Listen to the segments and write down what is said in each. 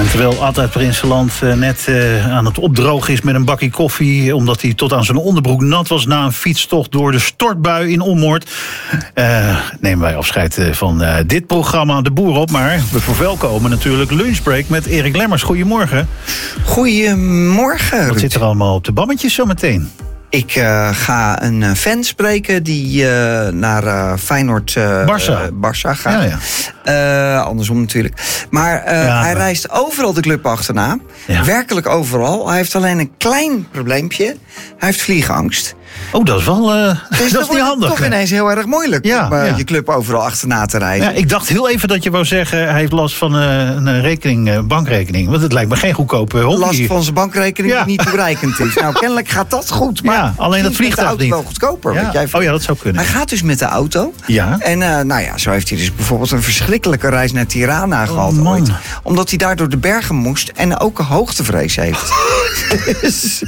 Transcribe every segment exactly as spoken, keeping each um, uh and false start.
En terwijl Ad uit Prinsenland uh, net uh, aan het opdrogen is met een bakje koffie, omdat hij tot aan zijn onderbroek nat was na een fietstocht door de stortbui in Ommoord, uh, nemen wij afscheid uh, van uh, dit programma De Boer op. Maar we verwelkomen natuurlijk Lunchbreak met Erik Lemmers. Goedemorgen. Goedemorgen. Wat zit er allemaal op de bammetjes zometeen? Ik uh, ga een fan spreken die uh, naar uh, Feyenoord uh, Barça. Uh, Barça gaat. Ja, ja. Uh, andersom natuurlijk. Maar uh, ja, hij maar... reist overal de club achterna. Ja. Werkelijk overal. Hij heeft alleen een klein probleempje. Hij heeft vliegangst. Oh, dat is wel uh, dus dat is niet handig. Toch ineens heel erg moeilijk ja, om uh, ja. je club overal achterna te rijden. Ja, ik dacht heel even dat je wou zeggen, hij heeft last van uh, een rekening, uh, bankrekening. Want het lijkt me geen goedkope hobby. Last van zijn bankrekening ja. die niet toereikend is. Nou, kennelijk gaat dat goed. Maar ja, alleen dat vliegtuig niet. De auto wel goedkoper. Ja. Wat jij oh ja, dat zou kunnen. Hij gaat dus met de auto. Ja. En uh, nou ja, zo heeft hij dus bijvoorbeeld een verschrikkelijke reis naar Tirana gehad oh, ooit. Omdat hij daar door de bergen moest en ook een hoogtevrees heeft. dus...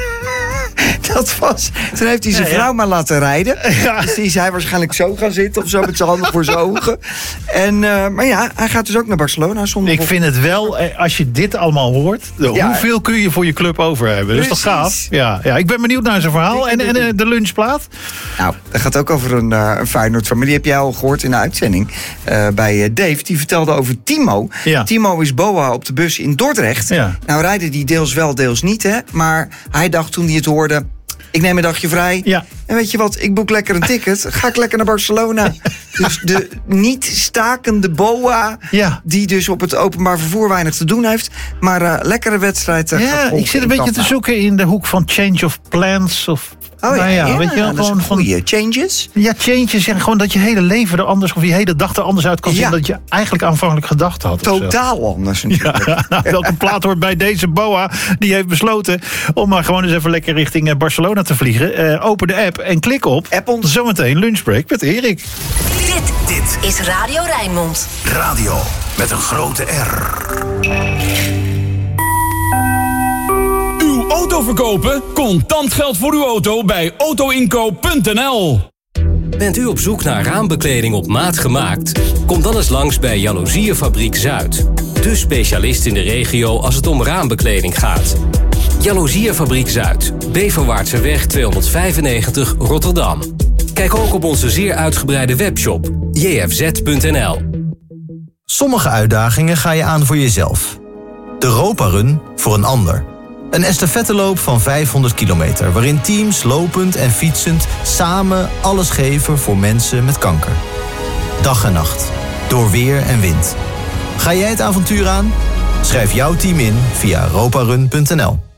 Dat was. Toen heeft hij zijn ja, ja. vrouw maar laten rijden. Ja. Dus die is hij waarschijnlijk zo gaan zitten of zo met zijn handen voor zijn ogen. En, uh, maar ja, hij gaat dus ook naar Barcelona zonder. Ik vind het wel, als je dit allemaal hoort, ja. hoeveel kun je voor je club over hebben? Dat is toch gaaf? Ja, ja, ik ben benieuwd naar zijn verhaal. En, en uh, de lunchplaat? Nou, dat gaat ook over een, uh, een Feyenoord-familie. Heb jij al gehoord in de uitzending uh, bij uh, Dave. Die vertelde over Timo. Ja. Timo is B O A op de bus in Dordrecht. Ja. Nou rijden die deels wel, deels niet. Hè? Maar hij dacht toen hij het hoorde, ik neem een dagje vrij. Ja. En weet je wat, ik boek lekker een ticket. Ga ik lekker naar Barcelona. Dus de niet stakende B O A, ja. die dus op het openbaar vervoer weinig te doen heeft, maar uh, lekkere wedstrijd uh, ja, ik zit een beetje te zoeken in de hoek van change of plans of... Oh ja, nou ja, ja, weet je wel, dat gewoon is goeie. Changes? Ja, changes. En gewoon dat je hele leven er anders, of je hele dag er anders uit kan zien, ja. dan dat je eigenlijk aanvankelijk gedacht had. Totaal anders natuurlijk. Ja, nou, welke plaat hoort bij deze B O A? Die heeft besloten om maar gewoon eens even lekker richting Barcelona te vliegen. Uh, open de app en klik op. App ons. Zometeen Lunchbreak met Erik. Dit, dit is Radio Rijnmond. Radio met een grote R. Auto verkopen? Contant geld voor uw auto bij autoinkoop punt n l. Bent u op zoek naar raambekleding op maat gemaakt? Kom dan eens langs bij Jaloeziefabriek Zuid. De specialist in de regio als het om raambekleding gaat. Jaloeziefabriek Zuid. Beverwaartseweg tweehonderdvijfennegentig Rotterdam. Kijk ook op onze zeer uitgebreide webshop j f z punt n l. Sommige uitdagingen ga je aan voor jezelf. De Europa Run voor een ander. Een estafetteloop van vijfhonderd kilometer... waarin teams lopend en fietsend samen alles geven voor mensen met kanker. Dag en nacht, door weer en wind. Ga jij het avontuur aan? Schrijf jouw team in via europa run punt n l.